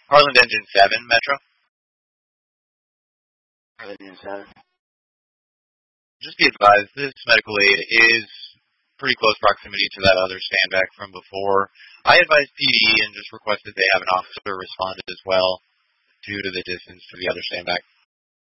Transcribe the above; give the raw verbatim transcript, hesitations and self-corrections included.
Harland Engine seven, Metro. Harland Engine seven. Just be advised, this medical aid is pretty close proximity to that other standback from before. I advised P D and just requested they have an officer respond as well due to the distance to the other standback.